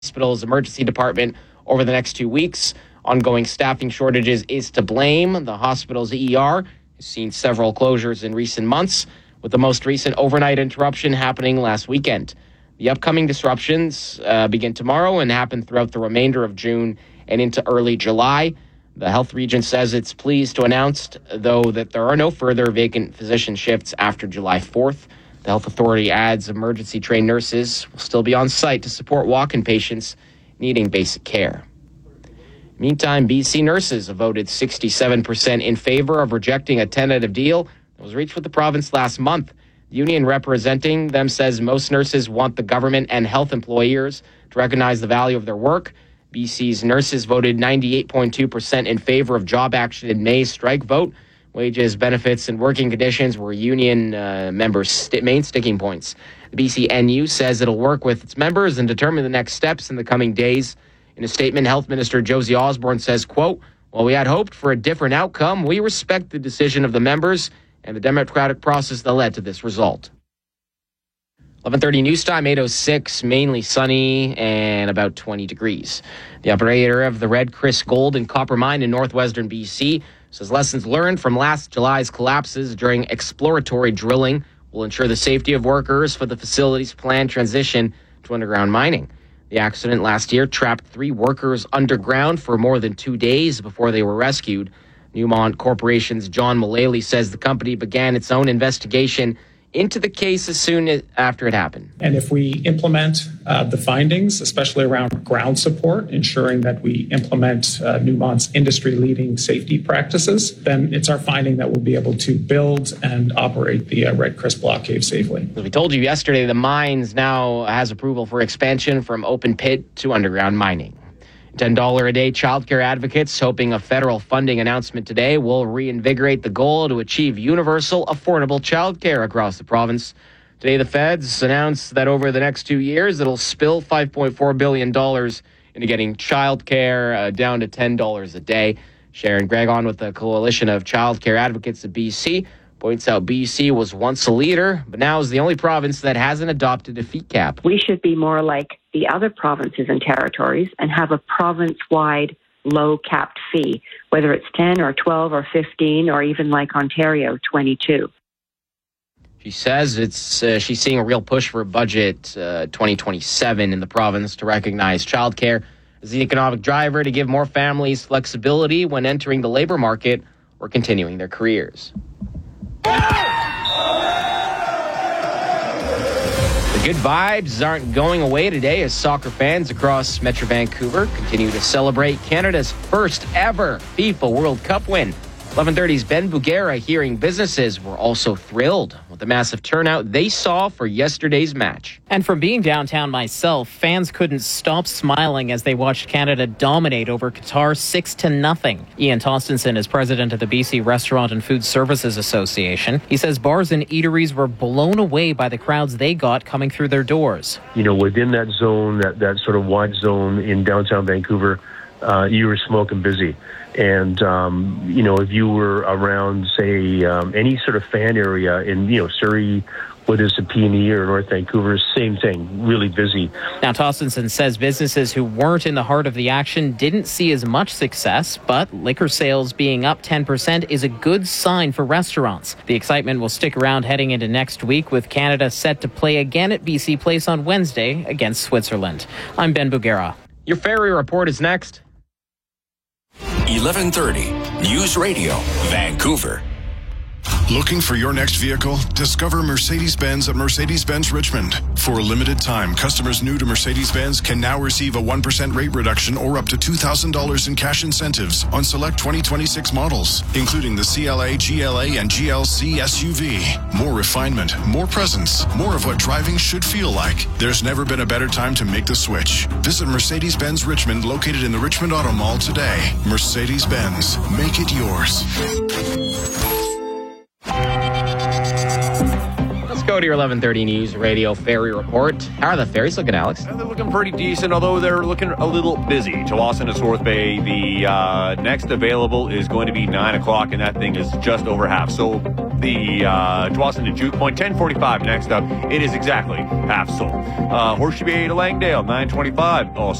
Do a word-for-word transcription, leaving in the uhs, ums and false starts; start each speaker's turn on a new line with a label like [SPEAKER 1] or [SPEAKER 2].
[SPEAKER 1] hospital's emergency department over the next two weeks. Ongoing staffing shortages is to blame. The hospital's E R has seen several closures in recent months, with the most recent overnight interruption happening last weekend. The upcoming disruptions uh, begin tomorrow and happen throughout the remainder of June and into early July. The health region says it's pleased to announce, though, that there are no further vacant physician shifts after July fourth. The health authority adds emergency-trained nurses will still be on site to support walk-in patients needing basic care. Meantime, B C nurses have voted sixty-seven percent in favor of rejecting a tentative deal that was reached with the province last month. The union representing them says most nurses want the government and health employers to recognize the value of their work. B C's nurses voted ninety-eight point two percent in favor of job action in May's strike vote. Wages, benefits, and working conditions were union uh, members' st- main sticking points. The B C N U says it'll work with its members and determine the next steps in the coming days. In a statement, Health Minister Josie Osborne says, quote, "While we had hoped for a different outcome, we respect the decision of the members and the democratic process that led to this result." eleven thirty news time, eight oh six, mainly sunny and about twenty degrees. The operator of the Red Chris Gold and Copper Mine in northwestern B C says lessons learned from last July's collapses during exploratory drilling will ensure the safety of workers for the facility's planned transition to underground mining. The accident last year trapped three workers underground for more than two days before they were rescued. Newmont Corporation's John Mullally says the company began its own investigation into the case as soon as after it happened.
[SPEAKER 2] And if we implement uh, the findings, especially around ground support, ensuring that we implement uh, Newmont's industry-leading safety practices, then it's our finding that we'll be able to build and operate the uh, Red Chris Block Cave safely.
[SPEAKER 1] As we told you yesterday, the mines now has approval for expansion from open pit to underground mining. ten dollars a day childcare advocates hoping a federal funding announcement today will reinvigorate the goal to achieve universal, affordable childcare across the province. Today, the feds announced that over the next two years, it'll spill five point four billion dollars into getting childcare uh, down to ten dollars a day. Sharon Gregon with the Coalition of Childcare Advocates of B C points out B C was once a leader, but now is the only province that hasn't adopted a fee cap.
[SPEAKER 3] We should be more like the other provinces and territories and have a province-wide low-capped fee, whether it's ten or twelve or fifteen or even like Ontario, twenty-two.
[SPEAKER 1] She says it's uh, she's seeing a real push for a budget uh, twenty twenty-seven in the province to recognize childcare as the economic driver to give more families flexibility when entering the labor market or continuing their careers. The good vibes aren't going away today as soccer fans across Metro Vancouver continue to celebrate Canada's first ever FIFA World Cup win. eleven thirty's Ben Bugera hearing businesses were also thrilled with the massive turnout they saw for yesterday's match.
[SPEAKER 4] And from being downtown myself, fans couldn't stop smiling as they watched Canada dominate over Qatar six to nothing. Ian Tostenson is president of the B C Restaurant and Food Services Association. He says bars and eateries were blown away by the crowds they got coming through their doors.
[SPEAKER 5] You know, within that zone, that, that sort of wide zone in downtown Vancouver, uh, you were smoking busy. And, um, you know, if you were around, say, um, any sort of fan area in, you know, Surrey, whether it's a P and E or North Vancouver, same thing, really busy.
[SPEAKER 4] Now, Tostenson says businesses who weren't in the heart of the action didn't see as much success, but liquor sales being up ten percent is a good sign for restaurants. The excitement will stick around heading into next week, with Canada set to play again at B C Place on Wednesday against Switzerland. I'm Ben Bugera.
[SPEAKER 1] Your Ferry Report is next.
[SPEAKER 6] eleven thirty News Radio, Vancouver.
[SPEAKER 7] Looking for your next vehicle? Discover Mercedes-Benz at Mercedes-Benz Richmond. For a limited time, customers new to Mercedes-Benz can now receive a one percent rate reduction or up to two thousand dollars in cash incentives on select twenty twenty-six models, including the C L A, G L A, and G L C S U V. More refinement, more presence, more of what driving should feel like. There's never been a better time to make the switch. Visit Mercedes-Benz Richmond, located in the Richmond Auto Mall today. Mercedes-Benz, make it yours.
[SPEAKER 1] Let's go to your eleven thirty News Radio Ferry Report. How are the ferries looking, Alex?
[SPEAKER 8] Yeah, they're looking pretty decent, although they're looking a little busy. Tsawwassen to North Bay, the uh, next available is going to be nine o'clock, and that thing is just over half. So the uh, Dawson to Juke Point, ten forty-five next up. It is exactly half sold. Uh, Horseshoe Bay to Langdale, nine twenty-five. Also